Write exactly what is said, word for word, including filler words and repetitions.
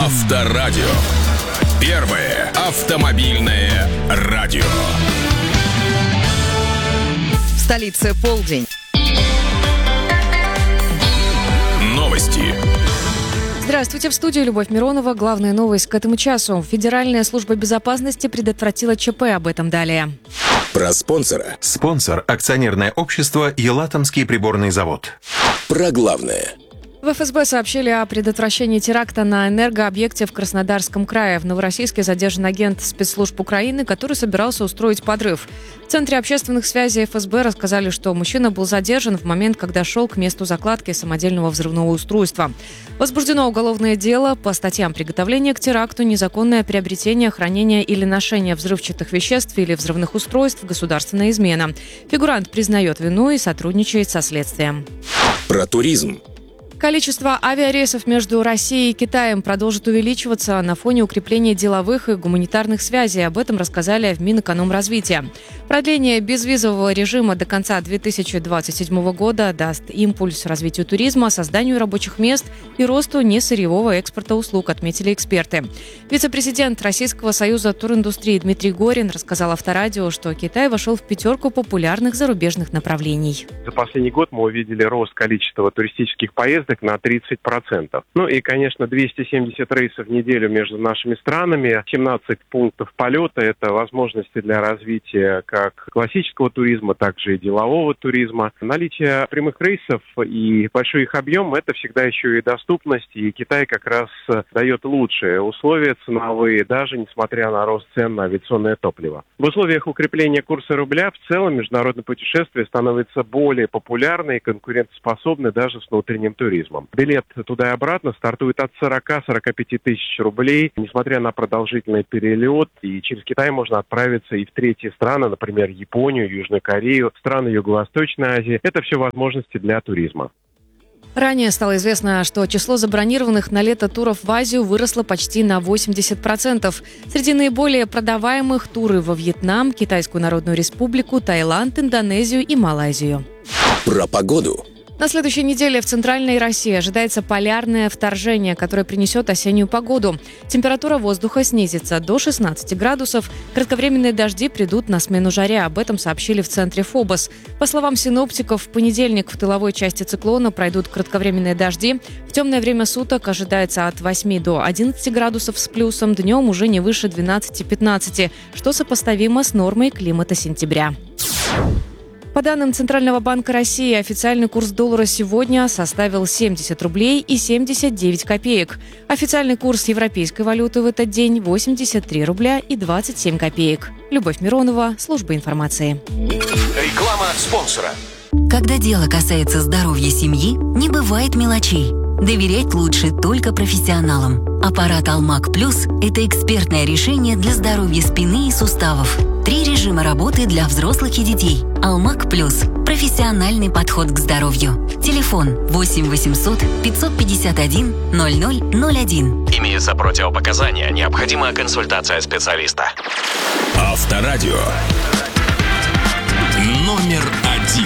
Авторадио. Первое автомобильное радио. В столице полдень. Новости. Здравствуйте, в студии Любовь Миронова. Главная новость к этому часу. Федеральная служба безопасности предотвратила ЧП. Об этом далее. Про спонсора. Спонсор – акционерное общество «Елатомский приборный завод». Про главное. В эф эс бэ сообщили о предотвращении теракта на энергообъекте в Краснодарском крае. В Новороссийске задержан агент спецслужб Украины, который собирался устроить подрыв. В Центре общественных связей эф эс бэ рассказали, что мужчина был задержан в момент, когда шел к месту закладки самодельного взрывного устройства. Возбуждено уголовное дело по статьям приготовления к теракту, незаконное приобретение, хранение или ношение взрывчатых веществ или взрывных устройств, государственная измена. Фигурант признает вину и сотрудничает со следствием. Про туризм. Количество авиарейсов между Россией и Китаем продолжит увеличиваться на фоне укрепления деловых и гуманитарных связей. Об этом рассказали в Минэкономразвития. Продление безвизового режима до конца две тысячи двадцать седьмого года даст импульс развитию туризма, созданию рабочих мест и росту несырьевого экспорта услуг, отметили эксперты. Вице-президент Российского союза туриндустрии Дмитрий Горин рассказал Авторадио, что Китай вошел в пятерку популярных зарубежных направлений. За последний год мы увидели рост количества туристических поездок на тридцать процентов. Ну и, конечно, двести семьдесят рейсов в неделю между нашими странами, семнадцать пунктов полета – это возможности для развития как классического туризма, так же и делового туризма. Наличие прямых рейсов и большой их объем – это всегда еще и доступность, и Китай как раз дает лучшие условия ценовые, даже несмотря на рост цен на авиационное топливо. В условиях укрепления курса рубля в целом международное путешествие становится более популярной и конкурентоспособной даже с внутренним туризмом. Билет туда и обратно стартует от сорок-сорок пять тысяч рублей, несмотря на продолжительный перелет. И через Китай можно отправиться и в третьи страны, например, Японию, Южную Корею, страны Юго-Восточной Азии. Это все возможности для туризма. Ранее стало известно, что число забронированных на лето туров в Азию выросло почти на восемьдесят процентов. Среди наиболее продаваемых туры во Вьетнам, Китайскую Народную Республику, Таиланд, Индонезию и Малайзию. Про погоду. На следующей неделе в Центральной России ожидается полярное вторжение, которое принесет осеннюю погоду. Температура воздуха снизится до шестнадцати градусов. Кратковременные дожди придут на смену жаре. Об этом сообщили в центре ФОБОС. По словам синоптиков, в понедельник в тыловой части циклона пройдут кратковременные дожди. В темное время суток ожидается от восьми до одиннадцати градусов с плюсом. Днем уже не выше двенадцати-пятнадцати, что сопоставимо с нормой климата сентября. По данным Центрального банка России, официальный курс доллара сегодня составил семьдесят рублей и семьдесят девять копеек. Официальный курс европейской валюты в этот день – восемьдесят три рубля и двадцать семь копеек. Любовь Миронова, служба информации. Реклама спонсора. Когда дело касается здоровья семьи, не бывает мелочей. Доверять лучше только профессионалам. Аппарат Алмак Плюс – это экспертное решение для здоровья спины и суставов. Три режима работы для взрослых и детей. Алмак Плюс – профессиональный подход к здоровью. Телефон восемь восемьсот пятьсот пятьдесят один ноль ноль ноль один. Имеются противопоказания, необходима консультация специалиста. Авторадио. Номер один.